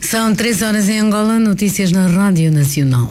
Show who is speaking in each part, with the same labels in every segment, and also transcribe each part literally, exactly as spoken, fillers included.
Speaker 1: São três horas em Angola, notícias na Rádio Nacional.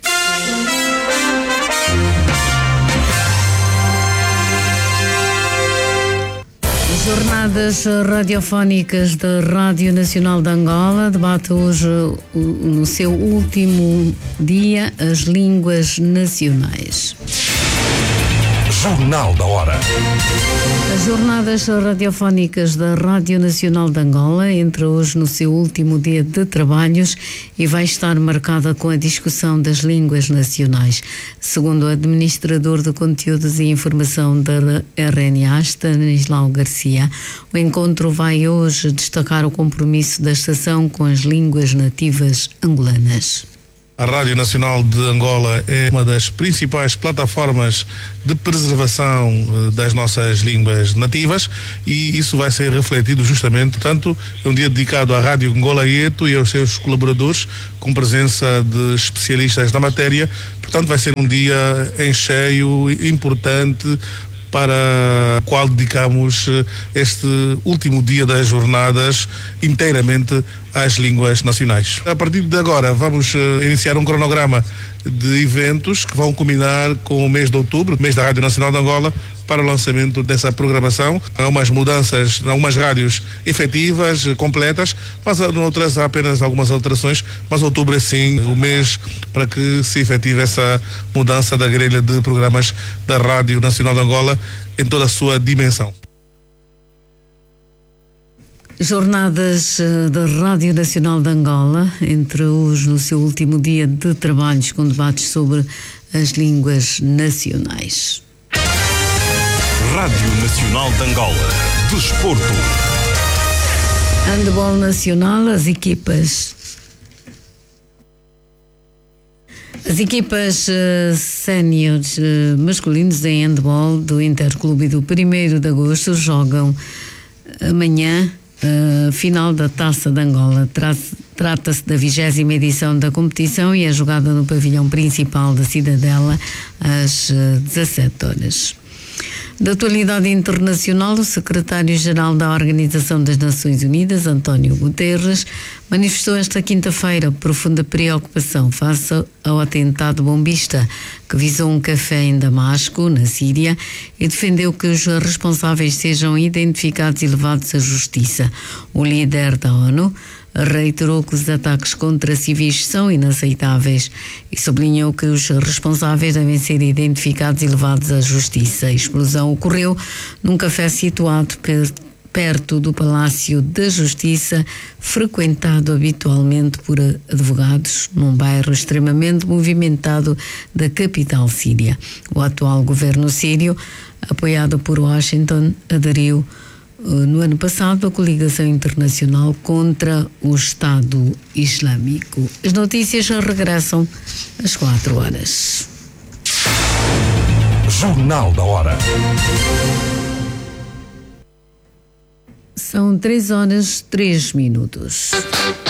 Speaker 1: Jornadas radiofónicas da Rádio Nacional de Angola debate hoje, no seu último dia, as línguas nacionais.
Speaker 2: Jornal da Hora.
Speaker 1: As jornadas radiofónicas da Rádio Nacional de Angola entra hoje no seu último dia de trabalhos e vai estar marcada com a discussão das línguas nacionais. Segundo o administrador de conteúdos e informação da R N A, Stanislau Garcia, o encontro vai hoje destacar o compromisso da estação com as línguas nativas angolanas.
Speaker 3: A Rádio Nacional de Angola é uma das principais plataformas de preservação das nossas línguas nativas e isso vai ser refletido justamente, tanto é um dia dedicado à Rádio Angola Eto e aos seus colaboradores, com presença de especialistas na matéria. Portanto, vai ser um dia em cheio, importante, para o qual dedicamos este último dia das jornadas inteiramente às línguas nacionais. A partir de agora vamos iniciar um cronograma de eventos que vão culminar com o mês de outubro, mês da Rádio Nacional de Angola, para o lançamento dessa programação. Há umas mudanças, algumas rádios efetivas, completas, mas outras há apenas algumas alterações, mas outubro é sim o mês para que se efetive essa mudança da grelha de programas da Rádio Nacional de Angola em toda a sua dimensão.
Speaker 1: Jornadas da Rádio Nacional de Angola, entre hoje no seu último dia de trabalhos com debates sobre as línguas nacionais.
Speaker 2: Rádio Nacional de Angola. Desporto.
Speaker 1: Handebol nacional, as equipas As equipas uh, séniores uh, masculinos em handebol do Interclube do primeiro de agosto jogam amanhã uh, final da Taça de Angola. Tra- Trata-se da vigésima edição da competição e é jogada no pavilhão principal da Cidadela às uh, dezassete horas. Da atualidade internacional, o secretário-geral da Organização das Nações Unidas, António Guterres, manifestou esta quinta-feira profunda preocupação face ao atentado bombista que visou um café em Damasco, na Síria, e defendeu que os responsáveis sejam identificados e levados à justiça. O líder da ONU reiterou que os ataques contra civis são inaceitáveis e sublinhou que os responsáveis devem ser identificados e levados à justiça. A explosão ocorreu num café situado perto do Palácio da Justiça, frequentado habitualmente por advogados, num bairro extremamente movimentado da capital síria. O atual governo sírio, apoiado por Washington, aderiu no ano passado a coligação internacional contra o Estado Islâmico. As notícias regressam às quatro horas.
Speaker 2: Jornal da Hora.
Speaker 1: São três horas, três minutos.